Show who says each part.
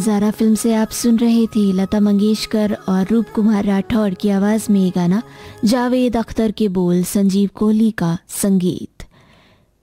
Speaker 1: नज़ारा फिल्म से आप सुन रहे थे लता मंगेशकर और रूप कुमार राठौड़ की आवाज़ में ये गाना, जावेद अख्तर के बोल, संजीव कोहली का संगीत।